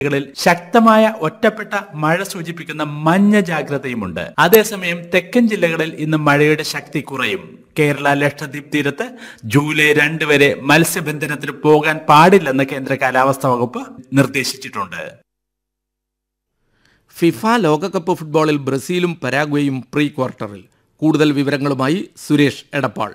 ജില്ലകളിൽ ശക്തമായ ഒറ്റപ്പെട്ട മഴ സൂചിപ്പിക്കുന്ന മഞ്ഞ ജാഗ്രതയുമുണ്ട്. അതേസമയം തെക്കൻ ജില്ലകളിൽ ഇന്ന് മഴയുടെ ശക്തി കുറയും. കേരള ലക്ഷദ്വീപ് തീരത്ത് ജൂലൈ 2 വരെ മത്സ്യബന്ധനത്തിന് പോകാൻ പാടില്ലെന്ന് കേന്ദ്ര കാലാവസ്ഥാ വകുപ്പ് നിർദ്ദേശിച്ചിട്ടുണ്ട്. ഫിഫ ലോകകപ്പ് ഫുട്ബോളിൽ ബ്രസീലും പരാഗ്വേയും പ്രീ ക്വാർട്ടറിൽ. കൂടുതൽ വിവരങ്ങളുമായി സുരേഷ് എടപ്പാൾ.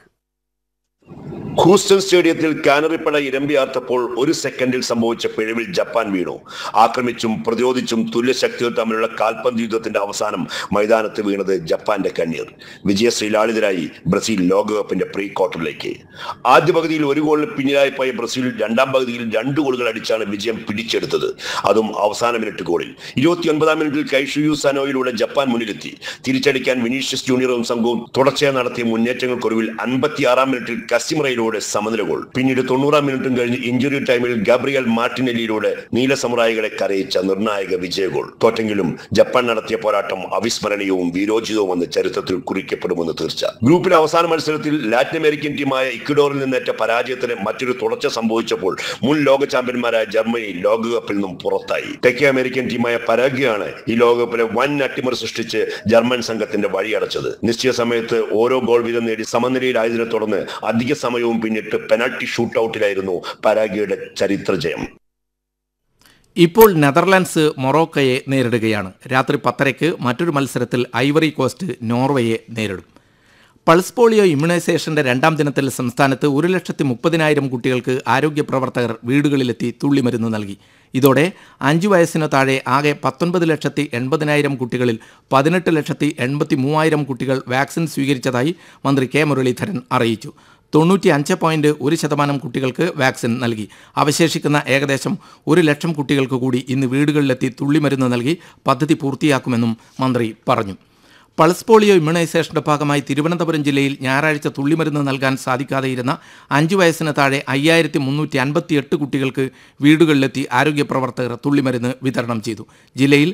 ഹൂസ്റ്റൺ സ്റ്റേഡിയത്തിൽ കാനറിപ്പട ഇരമ്പിയാർത്തപ്പോൾ 1 സെക്കൻഡിൽ സംഭവിച്ച പിഴവിൽ ജപ്പാൻ വീണു. ആക്രമിച്ചും പ്രതിരോധിച്ചും തുല്യശക്തികൾ തമ്മിലുള്ള കാൽപന്ത് യുദ്ധത്തിന്റെ അവസാനം മൈതാനത്ത് വീണത് ജപ്പാന്റെ കണ്ണീർ. വിജയശ്രീലാളിതരായി ബ്രസീൽ ലോകകപ്പിന്റെ പ്രീ ക്വാർട്ടറിലേക്ക്. ആദ്യ പകുതിയിൽ 1 ഗോളിന് പിന്നിലായി പോയ ബ്രസീൽ രണ്ടാം പകുതിയിൽ 2 ഗോളുകൾ അടിച്ചാണ് വിജയം പിടിച്ചെടുത്തത്. അതും അവസാന മിനിറ്റ് ഗോളിൽ. 29-ാം മിനിറ്റിൽ കൈഷുയു സനോയിലൂടെ ജപ്പാൻ മുന്നിലെത്തി. തിരിച്ചടിക്കാൻ വിനീഷ്യസ് ജൂനിയറും സംഘവും തുടർച്ചയായി നടത്തിയ മുന്നേറ്റങ്ങൾക്കൊടുവിൽ 56-ാം മിനിറ്റിൽ കസിമറയിലൂടെ സമനില ഗോൾ. പിന്നീട് 90-ാം മിനിറ്റും കഴിഞ്ഞ് ഇഞ്ചുറി ടൈമിൽ ഗാബ്രിയൽ മാർട്ടിനെല്ലിയിലൂടെ നീല സമുറായികളെ കരയിച്ച നിർണായക വിജയ ഗോൾ. തോറ്റെങ്കിലും ജപ്പാൻ നടത്തിയ പോരാട്ടം അവിസ്മരണീയവും വീരോചിതവുമെന്ന് ചരിത്രത്തിൽ കുറിക്കപ്പെടുമെന്ന് തീർച്ച. ഗ്രൂപ്പിലെ അവസാന മത്സരത്തിൽ ലാറ്റിൻ അമേരിക്കൻ ടീമായ ഇക്വഡോറിൽ നിന്നേറ്റ പരാജയത്തിന് മറ്റൊരു തുടർച്ച സംഭവിച്ചപ്പോൾ മുൻ ലോക ചാമ്പ്യന്മാരായ ജർമ്മനി ലോകകപ്പിൽ നിന്നും പുറത്തായി. തെക്കേ അമേരിക്കൻ ടീമായ പരാഗ്വയാണ് ഈ ലോകകപ്പിലെ വൻ അട്ടിമറി സൃഷ്ടിച്ച് ജർമ്മൻ സംഘത്തിന്റെ വഴിയടച്ചത്. നിശ്ചയ സമയത്ത് ഓരോ ഗോൾ വീതം നേടി സമനിലയിലായതിനെ തുടർന്ന് അധിക സമയവും പിന്നിട്ട് പെനാൽറ്റി ഷൂട്ടൌട്ടിലായിരുന്നു പരാഗ്വയുടെ ചരിത്ര ജയം. ഇപ്പോൾ നെതർലാൻഡ്സ് മൊറോക്കയെ നേരിടുകയാണ്. രാത്രി 10:30 മറ്റൊരു മത്സരത്തിൽ ഐവറി കോസ്റ്റ് നോർവേയെ നേരിടും. പൾസ് പോളിയോ ഇമ്മ്യൂണൈസേഷന്റെ 2ാം ദിനത്തിൽ സംസ്ഥാനത്ത് 1,30,000 കുട്ടികൾക്ക് ആരോഗ്യ പ്രവർത്തകർ വീടുകളിലെത്തി തുള്ളിമരുന്ന് നൽകി. ഇതോടെ 5 വയസ്സിനു താഴെ ആകെ 19,80,000 കുട്ടികളിൽ 18,83,000 കുട്ടികൾ വാക്സിൻ സ്വീകരിച്ചതായി മന്ത്രി കെ മുരളീധരൻ അറിയിച്ചു. 95.1% കുട്ടികൾക്ക് വാക്സിൻ നൽകി. അവശേഷിക്കുന്ന ഏകദേശം 1,00,000 കുട്ടികൾക്ക് കൂടി ഇന്ന് വീടുകളിലെത്തി തുള്ളിമരുന്ന് നൽകി പദ്ധതി പൂർത്തിയാക്കുമെന്നും മന്ത്രി പറഞ്ഞു. പൾസ് പോളിയോ ഇമ്മ്യൂണൈസേഷന്റെ ഭാഗമായി തിരുവനന്തപുരം ജില്ലയിൽ ഞായറാഴ്ച തുള്ളിമരുന്ന് നൽകാൻ സാധിക്കാതെയിരുന്ന 5 വയസ്സിന് താഴെ 5,358 കുട്ടികൾക്ക് വീടുകളിലെത്തി ആരോഗ്യ പ്രവർത്തകർ തുള്ളിമരുന്ന് വിതരണം ചെയ്തു. ജില്ലയിൽ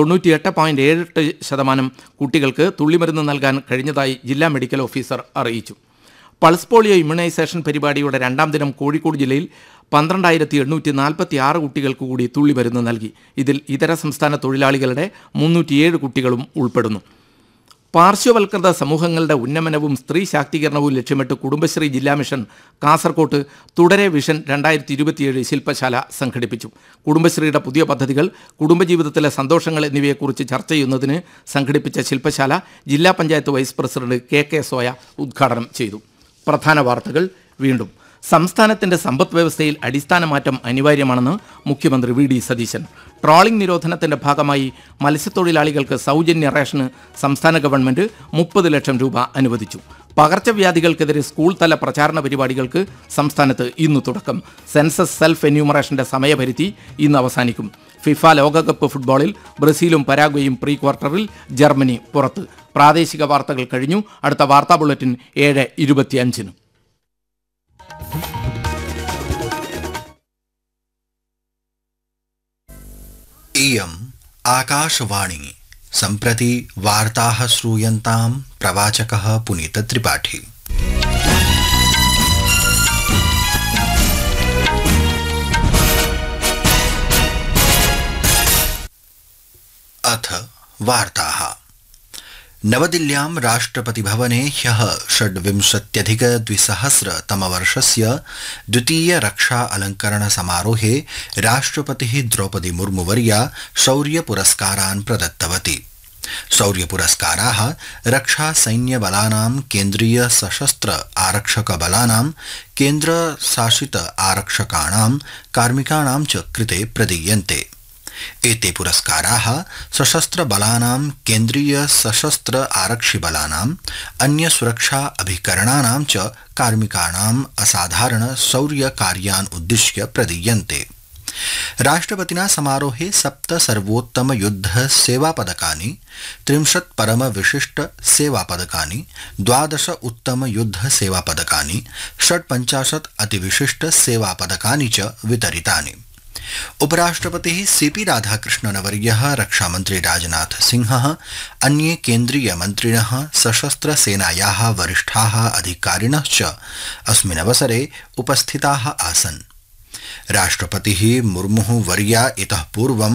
98.78% കുട്ടികൾക്ക് തുള്ളിമരുന്ന് നൽകാൻ കഴിഞ്ഞതായി ജില്ലാ മെഡിക്കൽ ഓഫീസർ അറിയിച്ചു. പൾസ് പോളിയോ ഇമ്മ്യൂണൈസേഷൻ പരിപാടിയുടെ 2ാം ദിനം കോഴിക്കോട് ജില്ലയിൽ 12,846 കുട്ടികൾക്ക് കൂടി തുള്ളിമരുന്ന് നൽകി. ഇതിൽ ഇതര സംസ്ഥാന തൊഴിലാളികളുടെ 307 കുട്ടികളും ഉൾപ്പെടുന്നു. പാർശ്വവൽകൃത സമൂഹങ്ങളുടെ ഉന്നമനവും സ്ത്രീ ശാക്തീകരണവും ലക്ഷ്യമിട്ട് കുടുംബശ്രീ ജില്ലാ മിഷൻ കാസർകോട്ട് തുടരെ വിഷൻ 2027 ശില്പശാല സംഘടിപ്പിച്ചു. കുടുംബശ്രീയുടെ പുതിയ പദ്ധതികൾ, കുടുംബജീവിതത്തിലെ സന്തോഷങ്ങൾ എന്നിവയെക്കുറിച്ച് ചർച്ച ചെയ്യുന്നതിന് സംഘടിപ്പിച്ച ശില്പശാല ജില്ലാ panchayat vice president K soya ഉദ്ഘാടനം ചെയ്തു. പ്രധാന വാർത്തകൾ വീണ്ടും. സംസ്ഥാനത്തിൻ്റെ സമ്പദ് വ്യവസ്ഥയിൽ അടിസ്ഥാന മാറ്റം അനിവാര്യമാണെന്ന് മുഖ്യമന്ത്രി വി ഡി സതീശൻ. ട്രോളിംഗ് നിരോധനത്തിൻ്റെ ഭാഗമായി മത്സ്യത്തൊഴിലാളികൾക്ക് സൗജന്യ റേഷന് സംസ്ഥാന ഗവൺമെൻറ് 30 ലക്ഷം രൂപ അനുവദിച്ചു. പകർച്ചവ്യാധികൾക്കെതിരെ സ്കൂൾ തല പ്രചാരണ പരിപാടികൾക്ക് സംസ്ഥാനത്ത് ഇന്ന് തുടക്കം. സെൻസസ് സെൽഫ് എന്യൂമറേഷന്റെ സമയപരിധി ഇന്ന് അവസാനിക്കും. ഫിഫ ലോകകപ്പ് ഫുട്ബോളിൽ ബ്രസീലും പരാഗ്വേയും പ്രീ ക്വാർട്ടറിൽ, ജർമ്മനി പുറത്ത്. പ്രാദേശിക വാർത്തകൾ കഴിഞ്ഞു. അടുത്ത വാർത്താ ബുള്ളറ്റിൻ 7:25. इयम् आकाशवाणी. सम्प्रति वार्ताः श्रूयन्तां प्रवाचकः पुनीत त्रिपाठी. अथ वार्ताः. नवदिल्ल्यां राष्ट्रपतिभवने ह्यः 26,200 द्वितीय रक्षा अलङ्करण समारोहे राष्ट्रपतिः द्रौपदी मुर्मुवर्या शौर्यपुरस्कारान् प्रदत्तवती. शौर्यपुरस्काराः रक्षा सैन्यबलानां, केन्द्रीय सशस्त्र आरक्षकबलानां, केन्द्रशासित आरक्षकाणां, कार्मिकाणां च कृते प्रदीयन्ते. एते पुरस्काराः सशस्त्रबलानां, केन्द्रीय सशस्त्र आरक्षिबलानां, अन्य सुरक्षा अभिकरणानां च कार्मिकाणाम् असाधारण शौर्यकार्यान् उद्दिश्य प्रदीयन्ते. राष्ट्रपतिना समारोहे 7 सर्वोत्तम युद्ध सेवापदकानि, 30 परम विशिष्ट सेवापदकानि, 12 उत्तम युद्ध सेवापदकानि, 56 अतिविशिष्ट सेवापदकानि च वितरितानि. उपराष्ट्रपतिः सीपी राधाकृष्णनवर्यः, रक्षामन्त्री राजनाथ सिंहः, अन्ये केन्द्रीयमन्त्रिणः, सशस्त्रसेनायाः वरिष्ठाः अधिकारिणः च अस्मिन् अवसरे उपस्थिताः आसन्. राष्ट्रपतिः मुर्मुः वर्या इतः पूर्वं